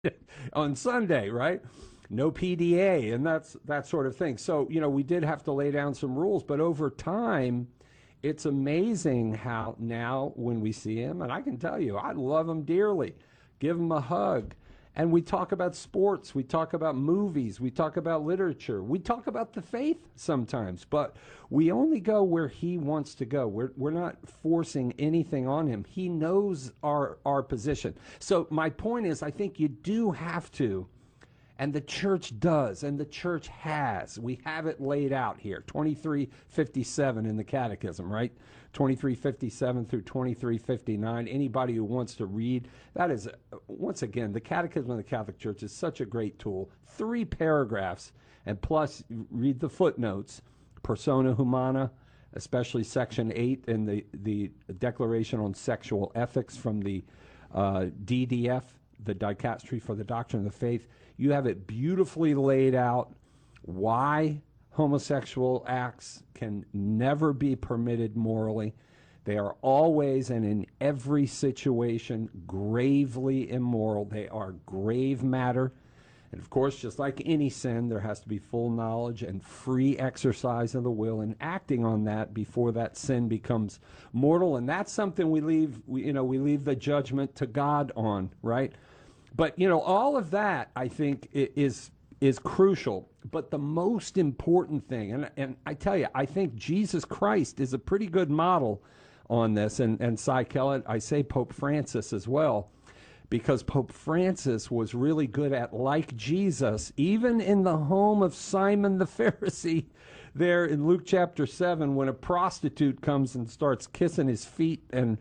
on Sunday, right? No PDA and that sort of thing. So, we did have to lay down some rules, but over time, it's amazing how now when we see him, and I can tell you, I love him dearly. Give him a hug. And we talk about sports, we talk about movies, we talk about literature, we talk about the faith sometimes, but we only go where he wants to go. We're not forcing anything on him. He knows our position. So my point is, I think you do have to, and the church does, and the church has. We have it laid out here, 2357 in the Catechism, right? 2357 through 2359. Anybody who wants to read, that is, once again, the Catechism of the Catholic Church is such a great tool. 3 paragraphs, and plus read the footnotes, Persona Humana, especially Section 8 and the Declaration on Sexual Ethics from the DDF, the Dicastery for the Doctrine of the Faith. You have it beautifully laid out why homosexual acts can never be permitted morally. They are always and in every situation gravely immoral. They are grave matter. And of course, just like any sin, there has to be full knowledge and free exercise of the will and acting on that before that sin becomes mortal. And that's something we leave the judgment to God on, right? But, all of that, I think, is crucial. But the most important thing, and I tell you, I think Jesus Christ is a pretty good model on this. And Cy Kellett, I say Pope Francis as well, because Pope Francis was really good at, like Jesus, even in the home of Simon the Pharisee, there in Luke chapter 7, when a prostitute comes and starts kissing his feet and,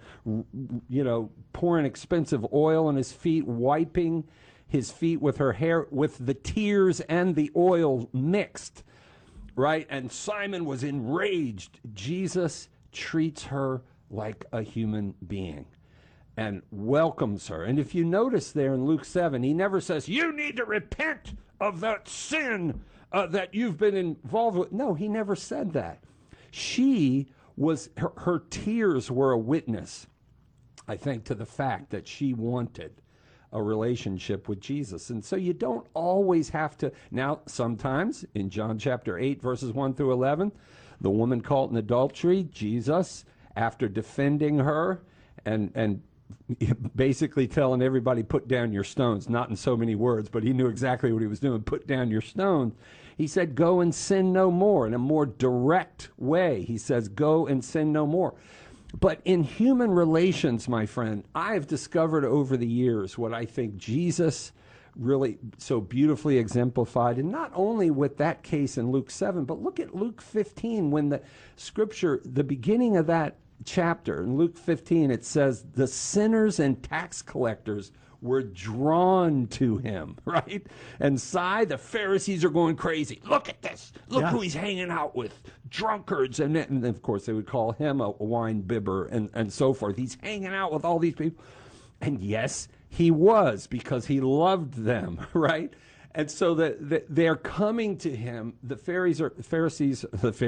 pouring expensive oil on his feet, wiping his feet with her hair, with the tears and the oil mixed, right? And Simon was enraged. Jesus treats her like a human being and welcomes her. And if you notice there in Luke 7, he never says, you need to repent of that sin that you've been involved with. No, he never said that. Her tears were a witness, I think, to the fact that she wanted a relationship with Jesus. And so you don't always have to. Now, sometimes in John chapter 8, verses 1 through 11, the woman caught in adultery, Jesus, after defending her and basically telling everybody, put down your stones, not in so many words, but he knew exactly what he was doing, put down your stones. He said, go and sin no more. In a more direct way, he says, go and sin no more. But in human relations, my friend, I've discovered over the years what I think Jesus really so beautifully exemplified, and not only with that case in Luke 7, but look at Luke 15, when the scripture, the beginning of that chapter, in Luke 15, it says, the sinners and tax collectors were drawn to him, right? And the Pharisees are going crazy. Look at this. Look who he's hanging out with. Drunkards. And of course, they would call him a wine bibber and so forth. He's hanging out with all these people. And yes, he was, because he loved them, right? And so they're coming to him. The Pharisees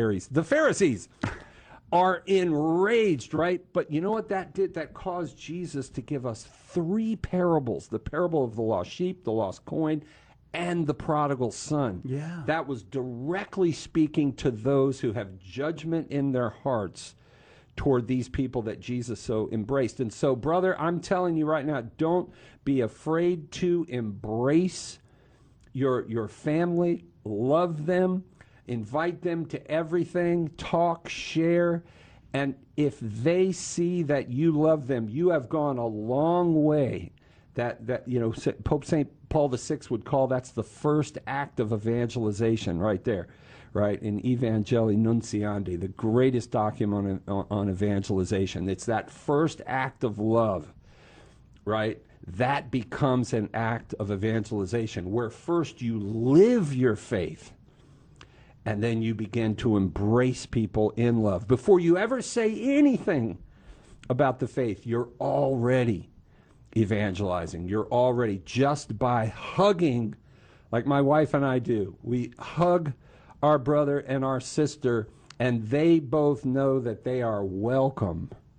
are enraged, right? But you know what that did? That caused Jesus to give us 3 parables: the parable of the lost sheep, the lost coin, and the prodigal son. Yeah. That was directly speaking to those who have judgment in their hearts toward these people that Jesus so embraced. And so, brother, I'm telling you right now, don't be afraid to embrace your family, love them, invite them to everything, talk, share. And if they see that you love them, you have gone a long way. That Pope St. Paul VI would call, that's the first act of evangelization right there, right? In Evangelii Nuntiandi, the greatest document on evangelization. It's that first act of love, right? That becomes an act of evangelization, where first you live your faith, and then you begin to embrace people in love. Before you ever say anything about the faith, you're already evangelizing. You're already, just by hugging, like my wife and I do. We hug our brother and our sister, and they both know that they are welcome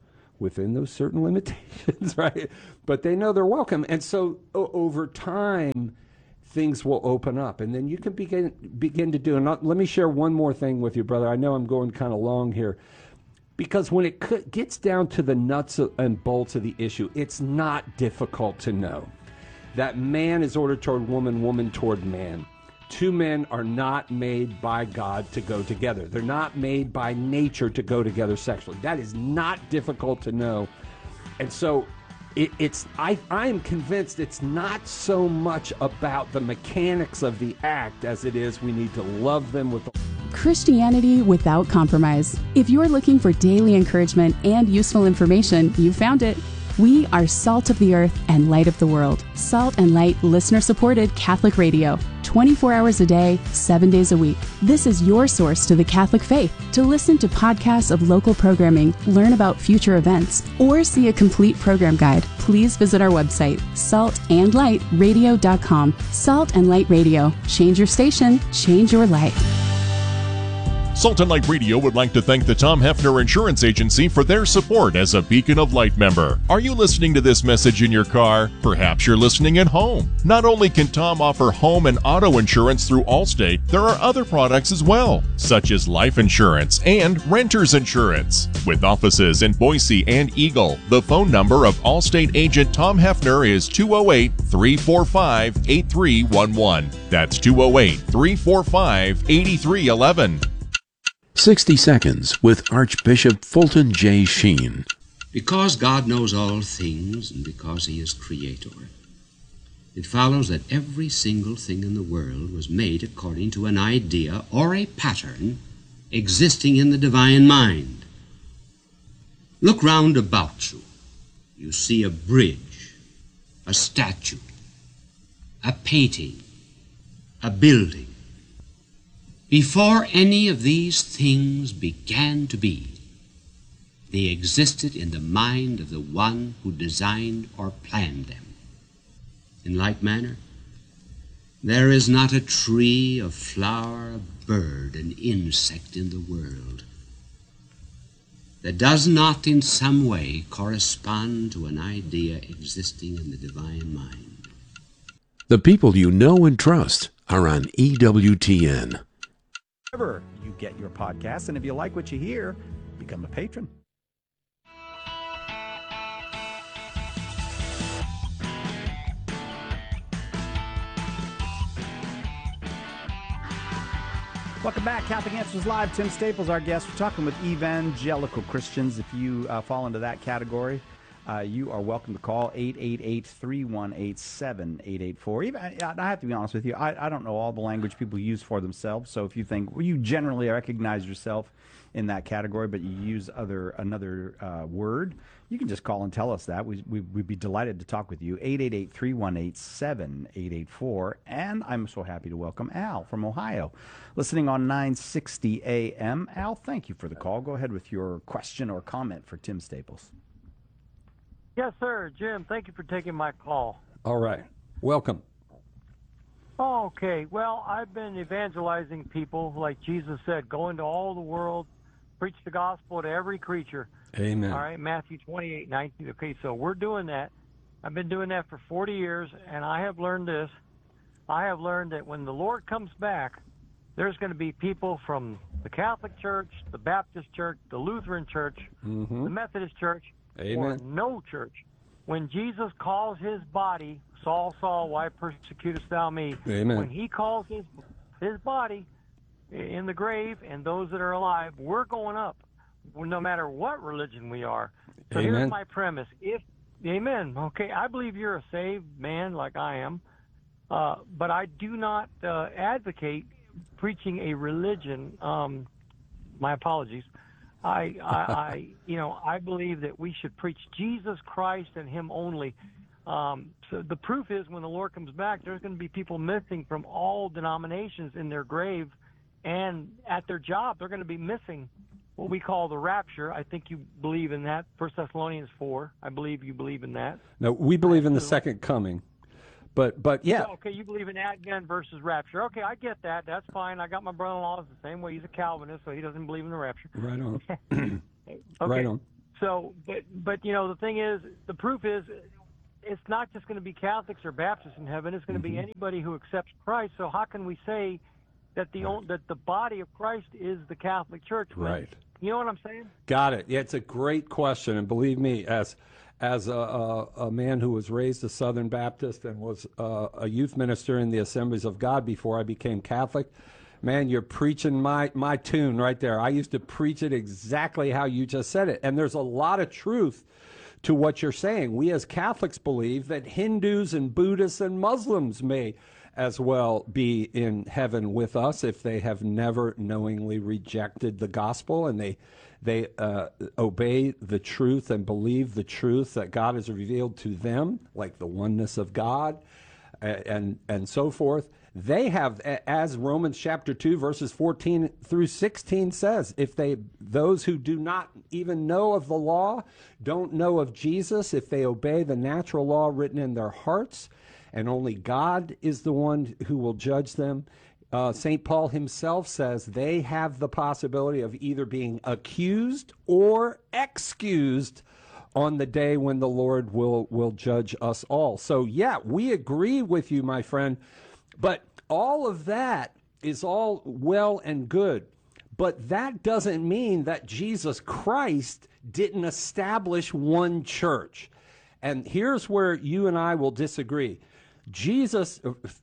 within those certain limitations, right? But they know they're welcome. And so over time, things will open up, and then you can begin to do. And let me share one more thing with you, brother. I know I'm going kind of long here, because when it gets down to the nuts and bolts of the issue, it's not difficult to know that man is ordered toward woman, woman toward man. Two men are not made by God to go together. They're not made by nature to go together sexually. That is not difficult to know. And so I am convinced it's not so much about the mechanics of the act as it is we need to love them with Christianity without compromise. If you're looking for daily encouragement and useful information, you found it. We are salt of the earth and light of the world. Salt and Light listener-supported Catholic radio. 24 hours a day, 7 days a week. This is your source to the Catholic faith. To listen to podcasts of local programming, learn about future events, or see a complete program guide, please visit our website, saltandlightradio.com. Salt and Light Radio. Change your station, change your life. Salt and Light Radio would like to thank the Tom Hefner Insurance Agency for their support as a Beacon of Light member. Are you listening to this message in your car? Perhaps you're listening at home. Not only can Tom offer home and auto insurance through Allstate, there are other products as well, such as life insurance and renter's insurance. With offices in Boise and Eagle, the phone number of Allstate agent Tom Hefner is 208-345-8311. That's 208-345-8311. 60 Seconds with Archbishop Fulton J. Sheen. Because God knows all things and because He is Creator, it follows that every single thing in the world was made according to an idea or a pattern existing in the divine mind. Look round about you. You see a bridge, a statue, a painting, a building. Before any of these things began to be, they existed in the mind of the one who designed or planned them. In like manner, there is not a tree, a flower, a bird, an insect in the world that does not in some way correspond to an idea existing in the divine mind. The people you know and trust are on EWTN. Wherever you get your podcasts, and if you like what you hear, become a patron. Welcome back, Catholic Answers Live. Tim Staples, our guest. We're talking with evangelical Christians. If you fall into that category, you are welcome to call 888-318-7884. Even I have to be honest with you, I don't know all the language people use for themselves. So if you think you generally recognize yourself in that category, but you use another word, you can just call and tell us that. We'd be delighted to talk with you. 888-318-7884. And I'm so happy to welcome Al from Ohio, listening on 960 AM. Al, thank you for the call. Go ahead with your question or comment for Tim Staples. Yes, sir. Jim, thank you for taking my call. All right. Welcome. Oh, okay. Well, I've been evangelizing people, like Jesus said, go into all the world, preach the gospel to every creature. Amen. All right, Matthew 28:19. Okay, so we're doing that. I've been doing that for 40 years, and I have learned this. I have learned that when the Lord comes back, there's going to be people from the Catholic Church, the Baptist Church, the Lutheran Church, the Methodist Church, Amen. or no church. When Jesus calls his body, Saul, Saul, why persecutest thou me? Amen. When he calls his body in the grave and those that are alive, we're going up, no matter what religion we are. So Amen. Here's my premise. Amen. Okay, I believe you're a saved man like I am, but I do not advocate preaching a religion. My apologies. I believe that we should preach Jesus Christ and Him only. So the proof is when the Lord comes back, there's going to be people missing from all denominations in their grave, and at their job, they're going to be missing what we call the rapture. I think you believe in that. 1 Thessalonians 4. I believe you believe in that. No, we believe in the second coming. But yeah. Okay, you believe in Advent versus rapture. Okay, I get that. That's fine. I got my brother-in-law the same way. He's a Calvinist, so he doesn't believe in the rapture. Right on. Okay. Right on. So, but the thing is, the proof is, it's not just going to be Catholics or Baptists in heaven. It's going to be anybody who accepts Christ. So how can we say that that the body of Christ is the Catholic Church? Right. You know what I'm saying? Got it. Yeah, it's a great question, and believe me, as a man who was raised a Southern Baptist and was a youth minister in the Assemblies of God before I became Catholic, man, you're preaching my tune right there. I used to preach it exactly how you just said it, and there's a lot of truth to what you're saying. We as Catholics believe that Hindus and Buddhists and Muslims may as well be in heaven with us if they have never knowingly rejected the gospel and they obey the truth and believe the truth that God has revealed to them, like the oneness of God and so forth. They have, as Romans chapter 2, verses 14 through 16 says, those who do not even know of the law, don't know of Jesus, if they obey the natural law written in their hearts, and only God is the one who will judge them. St. Paul himself says they have the possibility of either being accused or excused on the day when the Lord will judge us all. So, yeah, we agree with you, my friend. But all of that is all well and good. But that doesn't mean that Jesus Christ didn't establish one church. And here's where you and I will disagree. Jesus,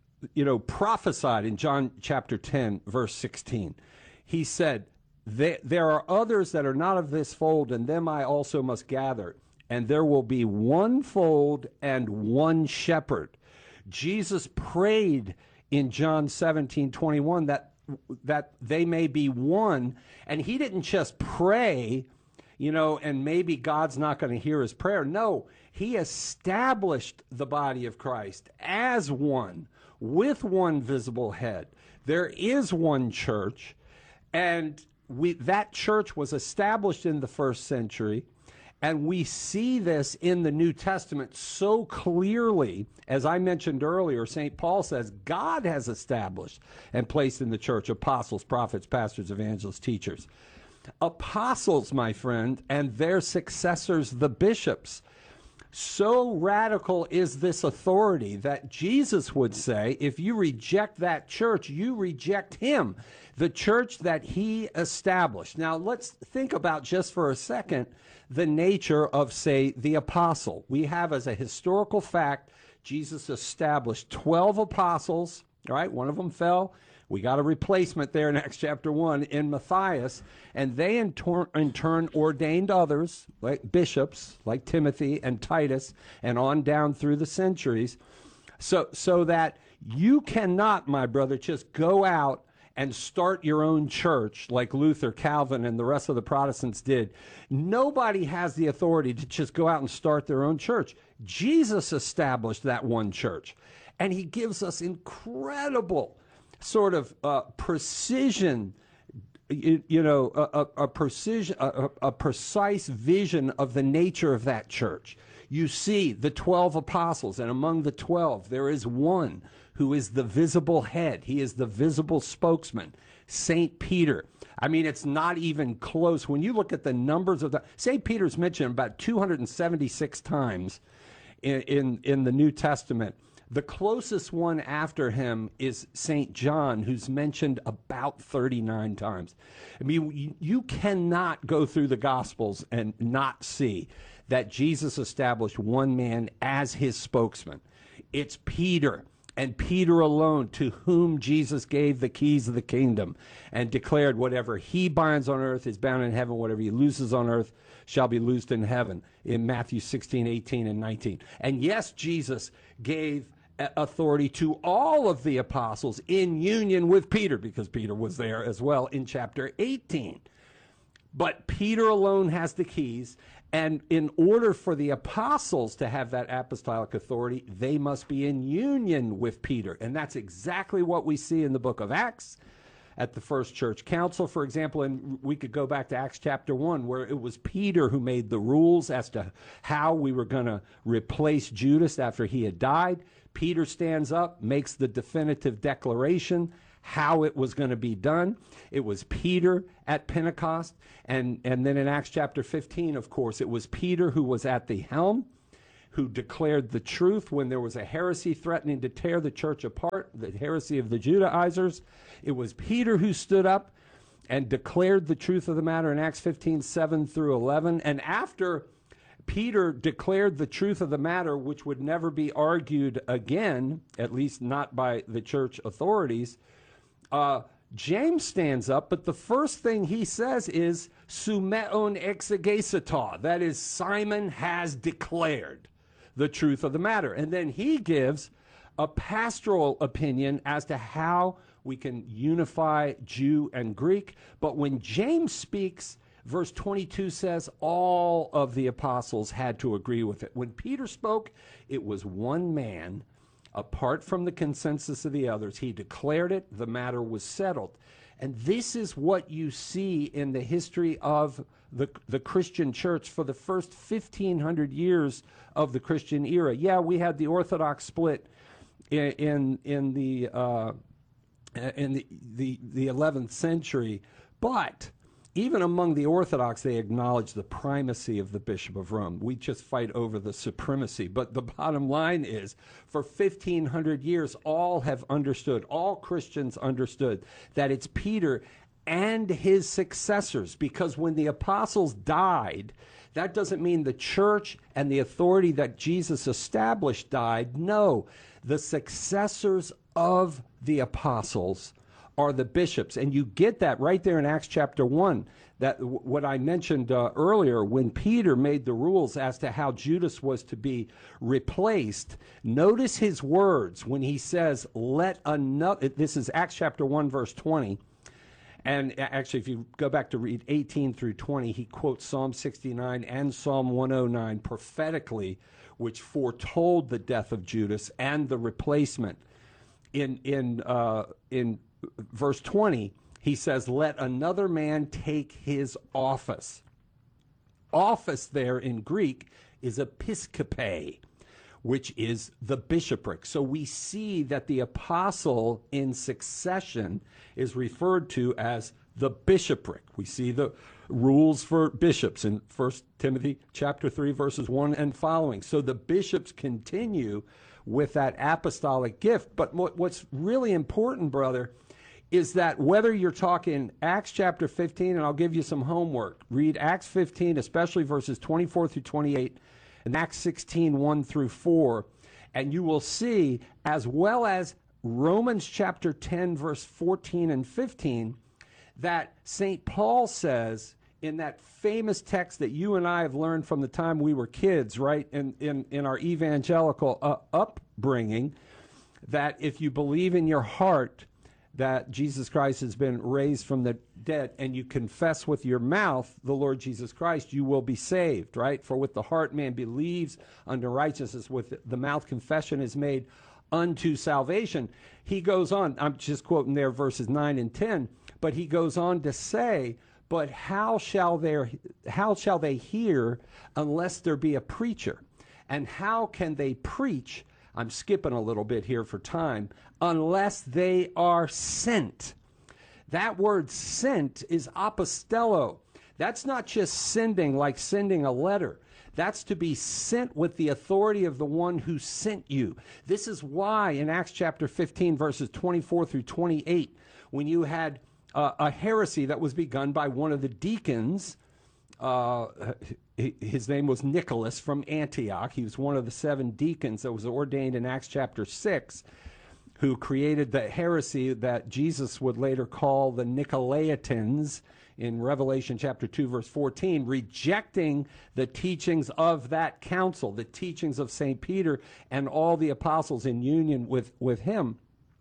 prophesied in John chapter 10, verse 16. He said, there are others that are not of this fold, and them I also must gather. And there will be one fold and one shepherd. Jesus prayed in John 17:21 that they may be one. And he didn't just pray, and maybe God's not going to hear his prayer. No, he established the body of Christ as one, with one visible head. There is one church, and that church was established in the first century. And we see this in the New Testament so clearly. As I mentioned earlier, St. Paul says God has established and placed in the church apostles, prophets, pastors, evangelists, teachers. Apostles, my friend, and their successors, the bishops. So radical is this authority that Jesus would say, if you reject that church, you reject him, the church that he established. Now, let's think about just for a second the nature of, say, the apostle. We have as a historical fact, Jesus established 12 apostles, all right? One of them fell. We got a replacement there in Acts chapter 1 in Matthias, and they in turn ordained others, like bishops, like Timothy and Titus, and on down through the centuries, so that you cannot, my brother, just go out and start your own church like Luther, Calvin, and the rest of the Protestants did. Nobody has the authority to just go out and start their own church. Jesus established that one church, and he gives us incredible sort of precision, a precise vision of the nature of that church. You see the 12 apostles, and among the 12, there is one who is the visible head. He is the visible spokesman, St. Peter. I mean, it's not even close. When you look at the numbers of St. Peter's mentioned about 276 times in the New Testament. The closest one after him is St. John, who's mentioned about 39 times. I mean, you cannot go through the Gospels and not see that Jesus established one man as his spokesman. It's Peter, and Peter alone, to whom Jesus gave the keys of the kingdom and declared whatever he binds on earth is bound in heaven, whatever he looses on earth shall be loosed in heaven, in Matthew 16, 18, and 19. And yes, Jesus gave authority to all of the apostles in union with Peter, because Peter was there as well in chapter 18. But Peter alone has the keys, and in order for the apostles to have that apostolic authority, they must be in union with Peter. And that's exactly what we see in the book of Acts at the First Church Council, for example. And we could go back to Acts chapter 1, where it was Peter who made the rules as to how we were going to replace Judas after he had died. Peter stands up, makes the definitive declaration, how it was going to be done. It was Peter at Pentecost. And then in Acts chapter 15, of course, it was Peter who was at the helm, who declared the truth when there was a heresy threatening to tear the church apart, the heresy of the Judaizers. It was Peter who stood up and declared the truth of the matter in Acts 15, 7 through 11. And after Peter declared the truth of the matter, which would never be argued again, at least not by the church authorities, James stands up, but the first thing he says is, Sumeon exegesita, that is, Simon has declared the truth of the matter. And then he gives a pastoral opinion as to how we can unify Jew and Greek. But when James speaks, verse 22 says all of the apostles had to agree with it. When Peter spoke, it was one man, apart from the consensus of the others. He declared it, the matter was settled. And this is what you see in the history of the Christian church for the first 1,500 years of the Christian era. Yeah, we had the Orthodox split in the 11th century, but even among the Orthodox, they acknowledge the primacy of the Bishop of Rome. We just fight over the supremacy. But the bottom line is, for 1,500 years, all have understood, all Christians understood, that it's Peter and his successors. Because when the apostles died, that doesn't mean the church and the authority that Jesus established died. No, the successors of the apostles are the bishops. And you get that right there in Acts chapter 1, that what I mentioned earlier, when Peter made the rules as to how Judas was to be replaced. Notice his words when he says, let another, this is Acts chapter 1, verse 20. And actually, if you go back to read 18 through 20, he quotes Psalm 69 and Psalm 109 prophetically, which foretold the death of Judas and the replacement. In verse 20, he says, let another man take his office. Office there in Greek is episkope, which is the bishopric. So we see that the apostle in succession is referred to as the bishopric. We see the rules for bishops in 1 Timothy chapter 3, verses 1 and following. So the bishops continue with that apostolic gift. But what's really important, brother, is that whether you're talking Acts chapter 15, and I'll give you some homework, read Acts 15, especially verses 24 through 28, and Acts 16, 1 through 4, and you will see, as well as Romans chapter 10, verse 14 and 15, that St. Paul says in that famous text that you and I have learned from the time we were kids, right, in our evangelical upbringing, that if you believe in your heart that Jesus Christ has been raised from the dead, and you confess with your mouth the Lord Jesus Christ, you will be saved, right? For with the heart man believes unto righteousness, with the mouth confession is made unto salvation. He goes on, I'm just quoting there verses 9 and 10, but he goes on to say, but how shall they hear unless there be a preacher? And how can they preach, I'm skipping a little bit here for time, unless they are sent? That word sent is apostello. That's not just sending like sending a letter. That's to be sent with the authority of the one who sent you. This is why in Acts chapter 15, verses 24 through 28, when you had a heresy that was begun by one of the deacons, his name was Nicholas from Antioch. He was one of the 7 deacons that was ordained in Acts chapter 6, who created the heresy that Jesus would later call the Nicolaitans in Revelation chapter 2, verse 14, rejecting the teachings of that council, the teachings of St. Peter and all the apostles in union with him.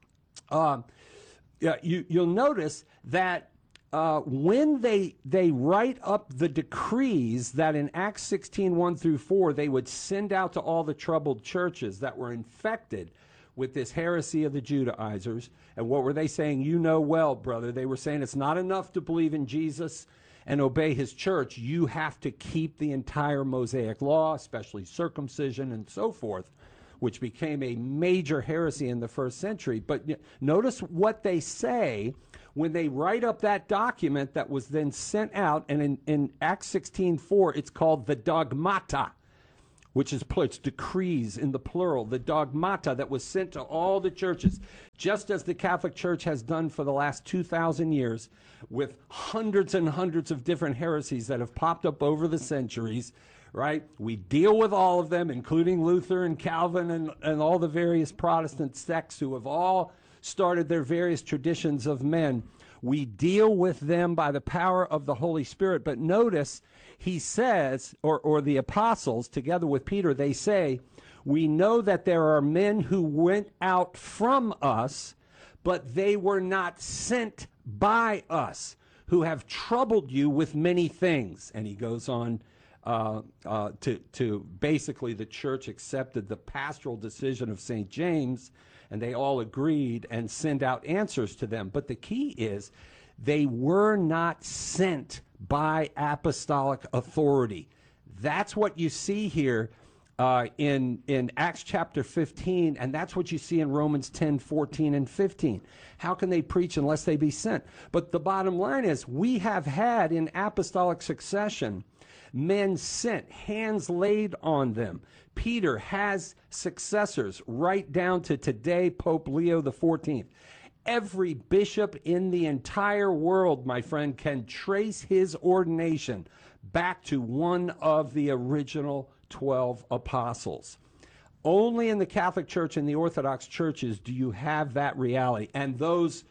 You'll notice that when they write up the decrees that in Acts 16, 1 through 4, they would send out to all the troubled churches that were infected with this heresy of the Judaizers. And what were they saying? You know well, brother. They were saying it's not enough to believe in Jesus and obey his church. You have to keep the entire Mosaic law, especially circumcision and so forth. which became a major heresy in the first century. But notice what they say when they write up that document that was then sent out. And in Acts 16:4, it's called the Dogmata, which is it's decrees in the plural, the Dogmata that was sent to all the churches, just as the Catholic Church has done for the last 2,000 years, with hundreds and hundreds of different heresies that have popped up over the centuries, right? We deal with all of them, including Luther and Calvin and all the various Protestant sects who have all started their various traditions of men. We deal with them by the power of the Holy Spirit. But notice he says, or the apostles, together with Peter, they say, we know that there are men who went out from us, but they were not sent by us, who have troubled you with many things. And he goes on to basically, the church accepted the pastoral decision of St. James, and they all agreed and sent out answers to them. But the key is they were not sent by apostolic authority. That's what you see here in Acts chapter 15, and that's what you see in Romans 10, 14, and 15. How can they preach unless they be sent? But the bottom line is we have had in apostolic succession men sent, hands laid on them. Peter has successors right down to today, Pope Leo XIV. Every bishop in the entire world, my friend, can trace his ordination back to one of the original 12 apostles. Only in the Catholic Church and the Orthodox churches do you have that reality. And those,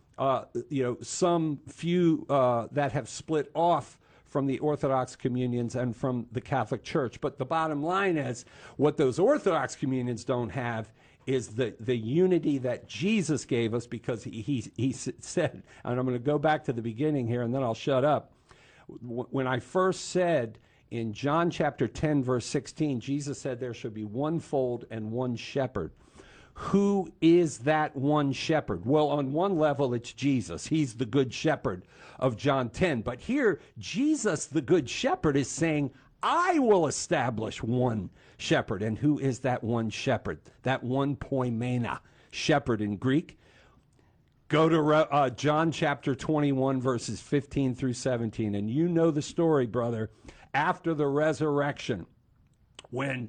some few that have split off from the Orthodox communions and from the Catholic Church. But the bottom line is, what those Orthodox communions don't have is the unity that Jesus gave us, because he said, and I'm going to go back to the beginning here and then I'll shut up. When I first said in John chapter 10, verse 16, Jesus said there should be one fold and one shepherd. Who is that one shepherd? Well, on one level, it's Jesus. He's the good shepherd of John 10. But here, Jesus, the good shepherd, is saying, I will establish one shepherd. And who is that one shepherd? That one poimena, shepherd in Greek. Go to John chapter 21, verses 15 through 17. And you know the story, brother. After the resurrection, when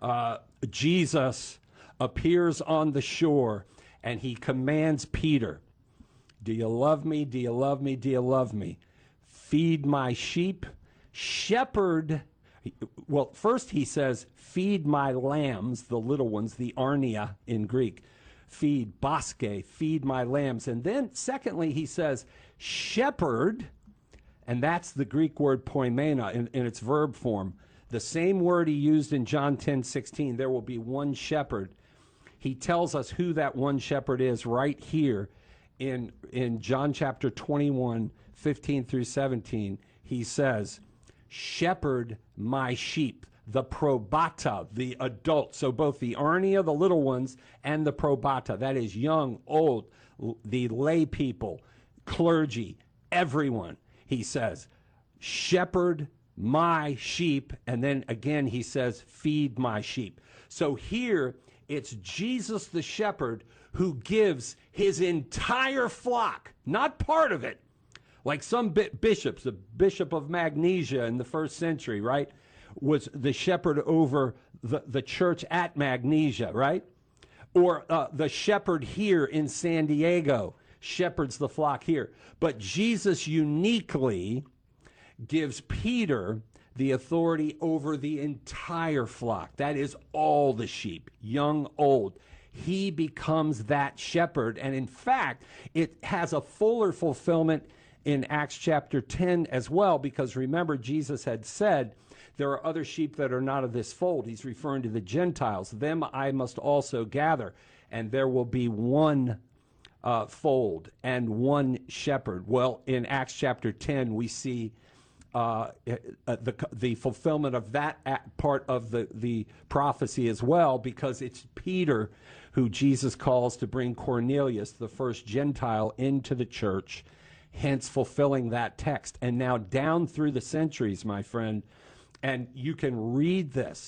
Jesus appears on the shore and he commands Peter, do you love me? Do you love me? Do you love me? Feed my sheep, shepherd. Well, first he says, feed my lambs, the little ones, the arnia in Greek. Feed, baske, feed my lambs. And then secondly, he says, shepherd, and that's the Greek word poimena in its verb form. The same word he used in John 10:16, there will be one shepherd. He tells us who that one shepherd is right here in John chapter 21, 15 through 17. He says, shepherd my sheep, the probata, the adults. So both the arnia, the little ones, and the probata, that is young, old, the lay people, clergy, everyone. He says, shepherd my sheep. And then again, he says, feed my sheep. So here, it's Jesus the shepherd who gives his entire flock, not part of it, like some bishops. The Bishop of Magnesia in the first century, right, was the shepherd over the church at Magnesia, right? Or the shepherd here in San Diego shepherds the flock here. But Jesus uniquely gives Peter the authority over the entire flock. That is all the sheep, young, old. He becomes that shepherd. And in fact, it has a fuller fulfillment in Acts chapter 10 as well, because remember, Jesus had said, there are other sheep that are not of this fold. He's referring to the Gentiles. Them I must also gather, and there will be one fold and one shepherd. Well, in Acts chapter 10, we see the fulfillment of that part of the prophecy as well, because it's Peter who Jesus calls to bring Cornelius, the first Gentile, into the church, hence fulfilling that text. And now down through the centuries, my friend, and you can read this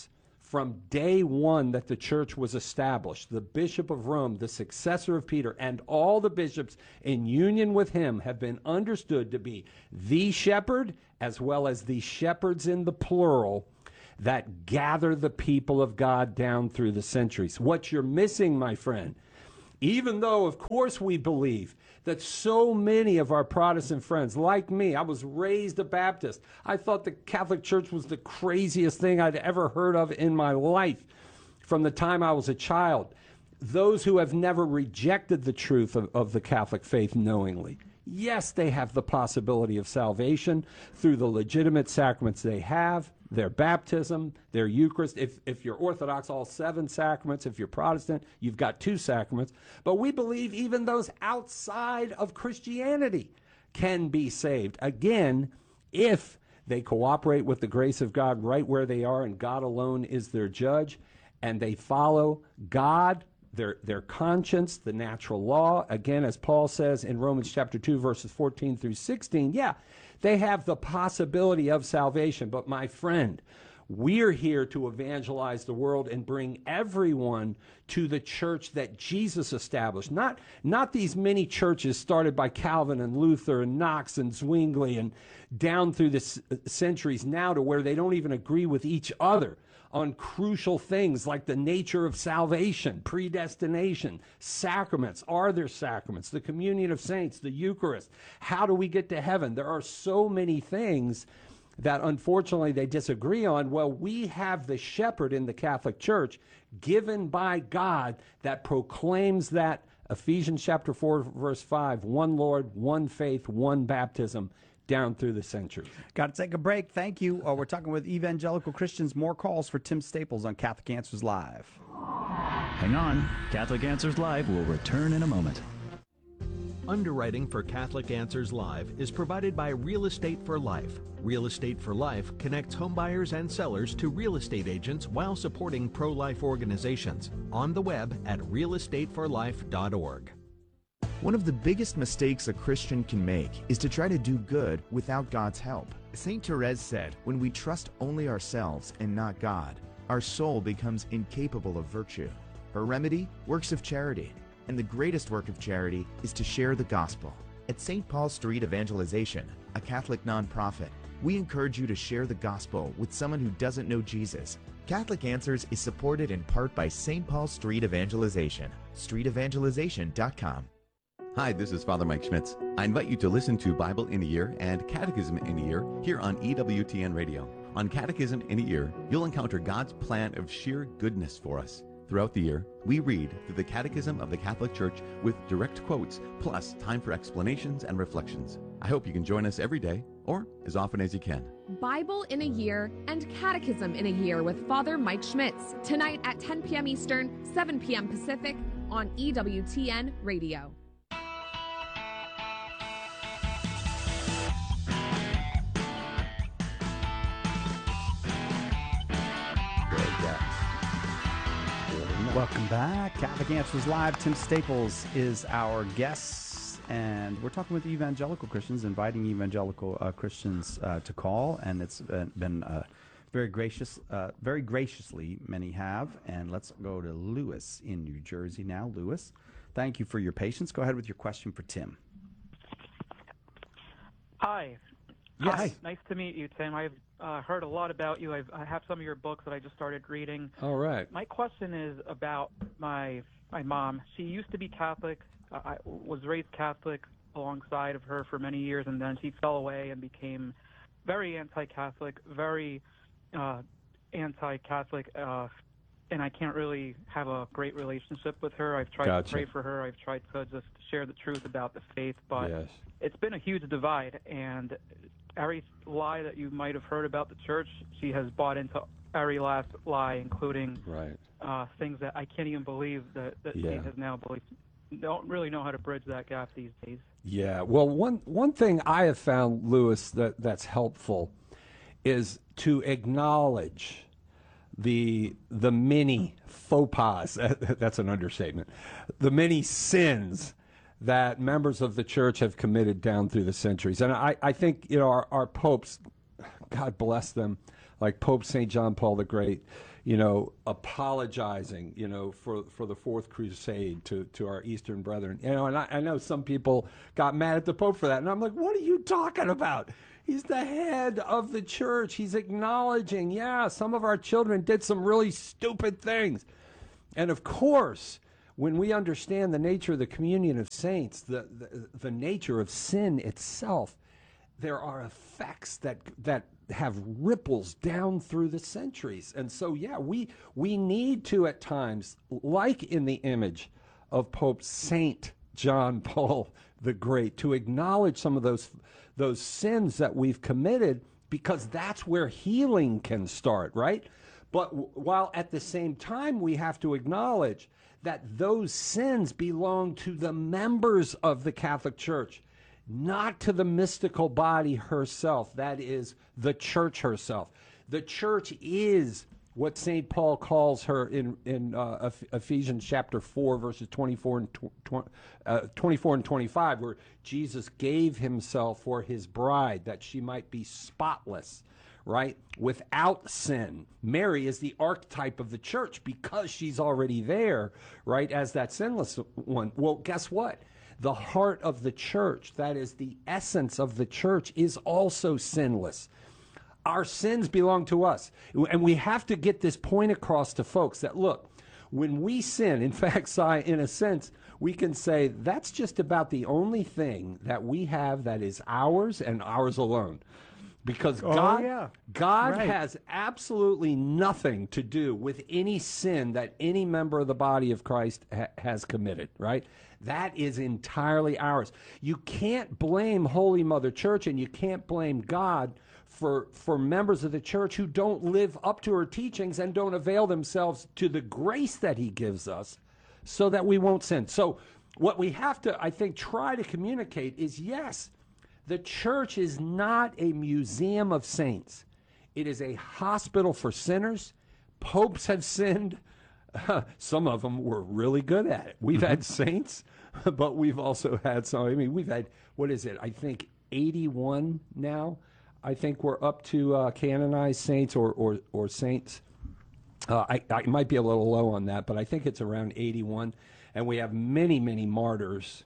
from day one that the church was established. The Bishop of Rome, the successor of Peter, and all the bishops in union with him have been understood to be the shepherd, as well as the shepherds in the plural, that gather the people of God down through the centuries. What you're missing, my friend, even though, of course, we believe that so many of our Protestant friends, like me, I was raised a Baptist. I thought the Catholic Church was the craziest thing I'd ever heard of in my life from the time I was a child. Those who have never rejected the truth of the Catholic faith knowingly, yes, they have the possibility of salvation through the legitimate sacraments they have, their baptism, their Eucharist. If you're Orthodox, all 7 sacraments. If you're Protestant, you've got 2 sacraments. But we believe even those outside of Christianity can be saved. Again, if they cooperate with the grace of God right where they are, and God alone is their judge, and they follow God, their conscience, the natural law. Again, as Paul says in Romans chapter 2, verses 14 through 16, yeah, they have the possibility of salvation. But my friend, we're here to evangelize the world and bring everyone to the church that Jesus established. Not these many churches started by Calvin and Luther and Knox and Zwingli and down through the centuries now to where they don't even agree with each other on crucial things like the nature of salvation, predestination, sacraments. Are there sacraments? The communion of saints, the Eucharist. How do we get to heaven? There are so many things that unfortunately they disagree on. Well, we have the shepherd in the Catholic Church given by God that proclaims that Ephesians chapter 4, verse 5, one Lord, one faith, one baptism, down through the centuries. Got to take a break. Thank you. We're talking with evangelical Christians. More calls for Tim Staples on Catholic Answers Live. Hang on. Catholic Answers Live will return in a moment. Underwriting for Catholic Answers Live is provided by Real Estate for Life. Real Estate for Life connects homebuyers and sellers to real estate agents while supporting pro-life organizations. On the web at realestateforlife.org. One of the biggest mistakes a Christian can make is to try to do good without God's help. St. Therese said, when we trust only ourselves and not God, our soul becomes incapable of virtue. Her remedy? Works of charity. And the greatest work of charity is to share the gospel. At St. Paul Street Evangelization, a Catholic nonprofit, we encourage you to share the gospel with someone who doesn't know Jesus. Catholic Answers is supported in part by St. Paul Street Evangelization, streetevangelization.com. Hi, this is Father Mike Schmitz. I invite you to listen to Bible in a Year and Catechism in a Year here on EWTN Radio. On Catechism in a Year, you'll encounter God's plan of sheer goodness for us. Throughout the year, we read through the Catechism of the Catholic Church with direct quotes, plus time for explanations and reflections. I hope you can join us every day, or as often as you can. Bible in a Year and Catechism in a Year with Father Mike Schmitz, tonight at 10 p.m. Eastern, 7 p.m. Pacific on EWTN Radio. Welcome back. Catholic Answers Live. Tim Staples is our guest, and we're talking with evangelical Christians, inviting evangelical Christians to call, and it's been very graciously many have. And let's go to Lewis in New Jersey now. Lewis, thank you for your patience. Go ahead with your question for Tim. Hi. Yes. Hi. Nice to meet you, Tim. I've heard a lot about you. I have some of your books that I just started reading. All right. My question is about my mom. She used to be Catholic. I was raised Catholic alongside of her for many years, and then she fell away and became very anti-Catholic, and I can't really have a great relationship with her. I've tried to pray for her. I've tried to just share the truth about the faith, but it's been a huge divide, and every lie that you might have heard about the church, she has bought into every last lie, including things that I can't even believe that she has now believed. Don't really know how to bridge that gap these days. Yeah, well, one thing I have found, Lewis, that's helpful is to acknowledge the many faux pas, that's an understatement, the many sins that members of the church have committed down through the centuries. And I think, our popes, God bless them, like Pope St. John Paul the Great, apologizing, for the Fourth Crusade to our Eastern brethren. And I know some people got mad at the Pope for that. And I'm like, what are you talking about? He's the head of the church. He's acknowledging, some of our children did some really stupid things. And of course, when we understand the nature of the communion of saints, the nature of sin itself, there are effects that have ripples down through the centuries. And so, we need to at times, like in the image of Pope Saint John Paul the Great, to acknowledge some of those sins that we've committed, because that's where healing can start, right? But while at the same time we have to acknowledge that those sins belong to the members of the Catholic Church, not to the mystical body herself, that is, the church herself. The church is what St. Paul calls her in Ephesians chapter 4, verses 24 and 25, where Jesus gave himself for his bride that she might be spotless, right? Without sin. Mary is the archetype of the church because she's already there, right, as that sinless one. Well, guess what? The heart of the church, that is the essence of the church, is also sinless. Our sins belong to us. And we have to get this point across to folks that, look, when we sin, in fact, Si, in a sense, we can say that's just about the only thing that we have that is ours and ours alone. Because God right. has absolutely nothing to do with any sin that any member of the body of Christ has committed, right? That is entirely ours. You can't blame Holy Mother Church, and you can't blame God for members of the church who don't live up to her teachings and don't avail themselves to the grace that he gives us so that we won't sin. So what we have to, I think, try to communicate is, yes, the church is not a museum of saints. It is a hospital for sinners. Popes have sinned. Some of them were really good at it. We've had saints, but we've also had some. I mean, we've had, what is it? I think 81 now. I think we're up to canonized saints or saints. I might be a little low on that, but I think it's around 81. And we have many, many martyrs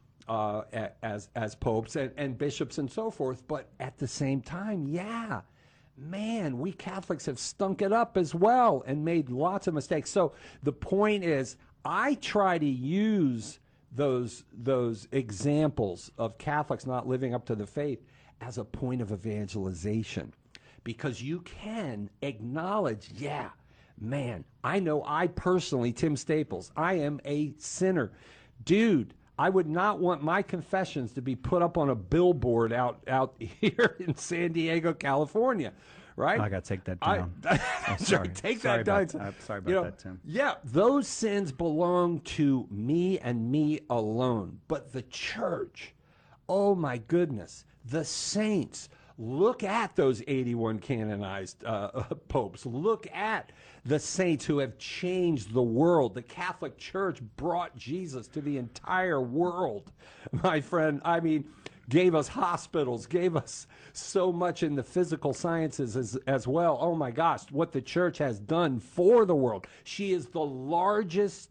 as popes and bishops and so forth. But at the same time, man, we Catholics have stunk it up as well and made lots of mistakes. So the point is, I try to use those examples of Catholics not living up to the faith as a point of evangelization, because you can acknowledge, man, I know I personally, Tim Staples, I am a sinner. Dude, I would not want my confessions to be put up on a billboard out here in San Diego, California, right? I got to take that down. Sorry. Take that down. Sorry about that, Tim. Yeah, those sins belong to me and me alone. But the church, oh my goodness, the saints, look at those 81 canonized popes. Look at the saints who have changed the world. The Catholic Church brought Jesus to the entire world, my friend. I mean, gave us hospitals, gave us so much in the physical sciences as well. Oh my gosh, what the church has done for the world. She is the largest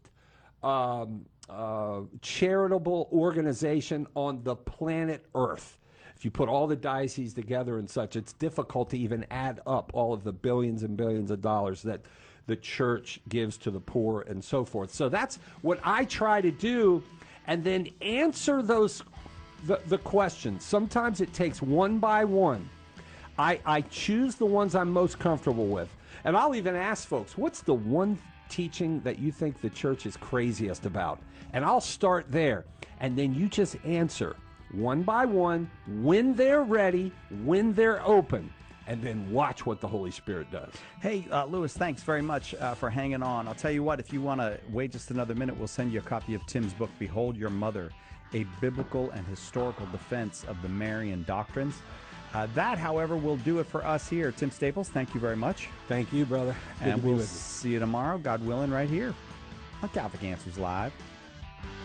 charitable organization on the planet Earth. If you put all the dioceses together and such, it's difficult to even add up all of the billions and billions of dollars that the church gives to the poor and so forth. So that's what I try to do, and then answer the questions. Sometimes it takes one by one. I choose the ones I'm most comfortable with. And I'll even ask folks, what's the one teaching that you think the church is craziest about? And I'll start there. And then you just answer one by one, when they're ready, when they're open, and then watch what the Holy Spirit does. Hey, Louis, thanks very much for hanging on. I'll tell you what, if you want to wait just another minute, we'll send you a copy of Tim's book, Behold Your Mother, A Biblical and Historical Defense of the Marian Doctrines. That, however, will do it for us here. Tim Staples, thank you very much. Thank you, brother. And we'll see you tomorrow, God willing, right here on Catholic Answers Live.